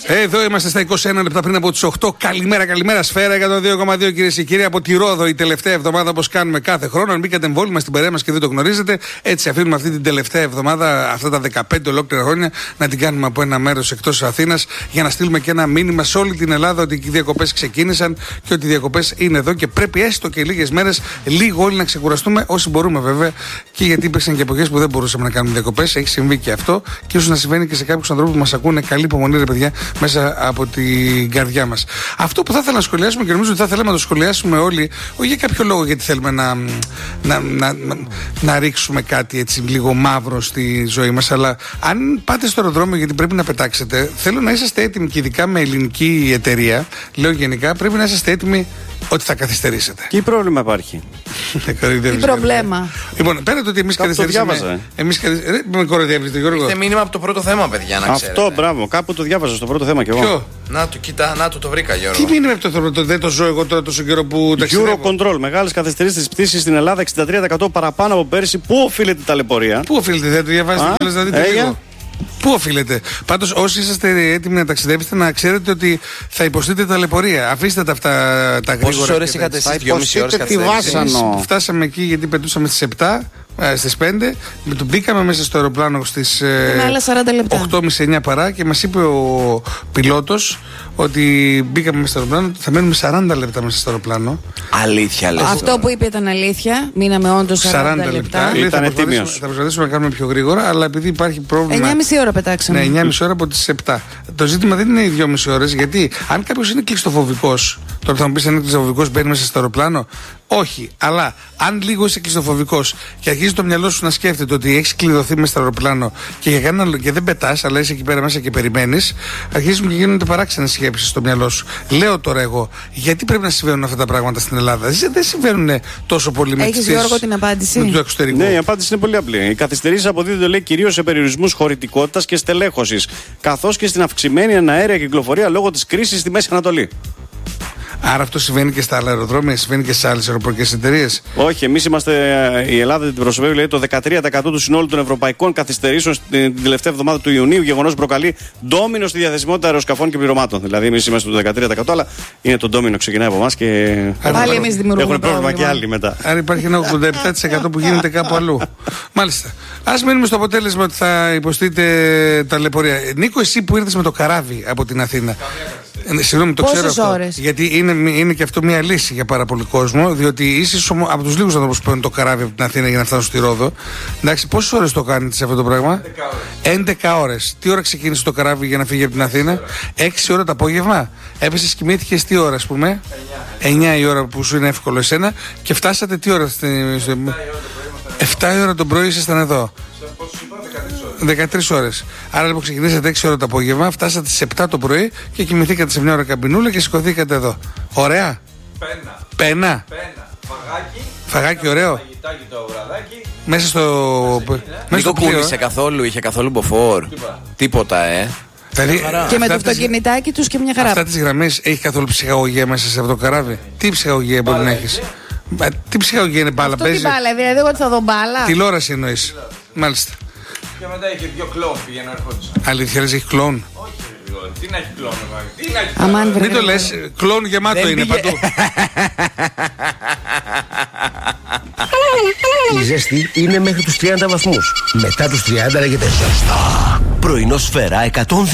Εδώ είμαστε στα 21 λεπτά πριν από τις 8. Καλημέρα, Σφαίρα 102,2 κυρίες και κύριοι. Από τη Ρόδο η τελευταία εβδομάδα, όπως κάνουμε κάθε χρόνο. Αν μπήκατε εμβόλυμα στην παρέα μας και δεν το γνωρίζετε, έτσι αφήνουμε αυτή την τελευταία εβδομάδα, αυτά τα 15 ολόκληρα χρόνια, να την κάνουμε από ένα μέρος εκτός Αθήνας, για να στείλουμε και ένα μήνυμα σε όλη την Ελλάδα ότι οι διακοπές ξεκίνησαν και ότι οι διακοπές είναι εδώ και πρέπει έστω και λίγες μέρες λίγο όλοι να ξεκουραστούμε, όσοι μπορούμε βέβαια. Και γιατί υπήρξαν και εποχές που δεν μπορούσαμε να κάνουμε διακοπές, έχει συμβεί και αυτό και ίσως να συμβαίνει και σε κάποιους ανθρώπους που μας ακούνε. Καλή υπομονή, ρε παιδιά, μέσα από την καρδιά μας. Αυτό που θα ήθελα να σχολιάσουμε και νομίζω ότι θα θέλαμε να το σχολιάσουμε όλοι, όχι για κάποιο λόγο γιατί θέλουμε να ρίξουμε κάτι έτσι λίγο μαύρο στη ζωή μας, αλλά αν πάτε στο αεροδρόμιο γιατί πρέπει να πετάξετε, θέλω να είσαστε έτοιμοι και ειδικά με ελληνική εταιρεία, λέω γενικά, πρέπει να είσαστε έτοιμοι ότι θα καθυστερήσετε. Τι πρόβλημα υπάρχει? Τι προβλέμα? Λοιπόν, πέρα το ότι εμείς καθυστερήσαμε. Με κοροϊδεύετε, Γιώργο. Είστε μήνυμα από το πρώτο θέμα, παιδιά, να ξέρετε. Αυτό, μπράβο. Κάπου το διάβαζα στο πρώτο θέμα κι εγώ. Ποιο? Να το, κοίτα, να το βρήκα, Γιώργο. Τι μήνυμα από το δεν το ζω εγώ τώρα τόσο καιρό που ταξιδεύω. Eurocontrol. Μεγάλες καθυστερήσεις στις πτήσεις στην Ελλάδα, 63% παραπάνω από πέρυσι. Πού οφείλεται η ταλαιπωρία? Πού οφείλεται, δεν το διαβάζετε κιόλας να δείτε λίγο? Πού οφείλεται? Πάντως, όσοι είσαστε έτοιμοι να ταξιδέψετε, να ξέρετε ότι θα υποστείτε ταλαιπωρία. Αφήστε τα αυτά τα γρήγορα. Πόσες ώρες είχατε εσείς? 2,5 ώρες καθυστέρηση? Φτάσαμε εκεί γιατί πετούσαμε στις 7. Στις 5, μπήκαμε μέσα στο αεροπλάνο στις 8.30-9 παρά και μας είπε ο πιλότος ότι μπήκαμε μέσα στο αεροπλάνο ότι θα μένουμε 40 λεπτά μέσα στο αεροπλάνο. Αλήθεια λες? Αυτό που είπε ήταν αλήθεια. Μείναμε όντως 40 λεπτά. Ήταν τίμιος. Θα προσπαθήσουμε να κάνουμε πιο γρήγορα, αλλά επειδή υπάρχει πρόβλημα. 9,5 ώρα πετάξαμε. Ναι, 9,5 ώρα από τις 7. Το ζήτημα δεν είναι οι 2,5 ώρες, γιατί αν κάποιος είναι κλειστοφοβικός, τώρα θα μου πεις αν είναι κλειστοφοβικός μπαίνει μέσα στο αεροπλάνο. Όχι, αλλά αν λίγο είσαι κλειστοφοβικός και αρχίζει το μυαλό σου να σκέφτεται ότι έχεις κλειδωθεί μέσα στο αεροπλάνο και δεν πετάς, αλλά είσαι εκεί πέρα μέσα και περιμένεις, αρχίζουν και γίνονται παράξενες σκέψεις στο μυαλό σου. Λέω τώρα εγώ, γιατί πρέπει να συμβαίνουν αυτά τα πράγματα στην Ελλάδα? Δεν συμβαίνουν τόσο πολύ με τις Έχεις, Γιώργο, την απάντηση? με το εξωτερικό. Ναι, η απάντηση είναι πολύ απλή. Οι καθυστερήσεις αποδίδονται, λέει, κυρίως σε περιορισμούς χωρητικότητας και στελέχωσης, καθώς και στην αυξημένη εναέρια κυκλοφορία λόγω της κρίσης στη Μέση Ανατολή. Άρα αυτό συμβαίνει και στα άλλα αεροδρόμια, συμβαίνει και σε άλλες αεροπορικές εταιρείες? Όχι, εμείς είμαστε, η Ελλάδα την προσωπεύει, λέει, το 13% του συνόλου των ευρωπαϊκών καθυστερήσεων την τελευταία εβδομάδα του Ιουνίου. Γεγονός προκαλεί ντόμινο στη διαθεσιμότητα αεροσκαφών και πληρωμάτων. Δηλαδή, εμείς είμαστε το 13%, αλλά είναι το ντόμινο, ξεκινάει από εμάς και πάλι εμείς δημιουργούμε έχουν πρόβλημα και άλλοι μετά. Άρα υπάρχει ένα 87% που γίνεται κάπου αλλού. Μάλιστα. Ας μείνουμε στο αποτέλεσμα ότι θα υποστείτε ταλαιπωρία. Νίκο, εσύ που ήρθες με το καράβι από την Αθήνα. Συγγνώμη, το ξέρω αυτό. Ώρες? Γιατί είναι και αυτό μια λύση για πάρα πολύ κόσμο. Διότι είσαι από τους λίγους ανθρώπους που παίρνουν το καράβι από την Αθήνα για να φτάσουν στη Ρόδο. Εντάξει, πόσες ώρες το κάνετε σε αυτό το πράγμα? 11 ώρες. Τι ώρα ξεκίνησε το καράβι για να φύγει από την Αθήνα? 6 ώρα το απόγευμα. Έπεσες, κοιμήθηκες τι ώρα, ας πούμε? 9 η ώρα που σου είναι εύκολο εσένα. Και φτάσατε τι ώρα? 7 η ώρα το πρωί ήσασταν εδώ. 13 ώρες. Άρα λοιπόν ξεκινήσατε 6 ώρα το απόγευμα, φτάσατε στις 7 το πρωί και κοιμηθήκατε σε μια ώρα καμπινούλα και σηκωθήκατε εδώ. Ωραία. Πένα. Φαγάκι ωραίο. Φαγητάκι το βραδάκι. Μέσα στο. Δεν το κούνησε καθόλου, είχε καθόλου μποφόρ. Τίποτα, Δηλαδή, και με το αυτοκινητάκι τους και μια χαρά. Αυτά τις γραμμές έχει καθόλου ψυχαγωγία μέσα σε αυτό το καράβι? Τι ψυχαγωγία μπορεί να έχεις? Τι ψυχαγωγία είναι? Μπάλα Αυτό παίζει? τι μπάλα, δηλαδή εγώ θα δω μπάλα? Τηλεόραση εννοείς? Μάλιστα. Και μετά είχε 2 κλόουν πήγαινε ερχόντουσαν. Αλήθεια λες, έχει κλόουν? Όχι, τι να έχει κλόουν? Μην το λες, κλόουν γεμάτο είναι παντού. Η ζέστη είναι μέχρι τους 30 βαθμούς. Μετά τους 30 λέγεται ζεστά. Πρωινό Σφαίρα 102.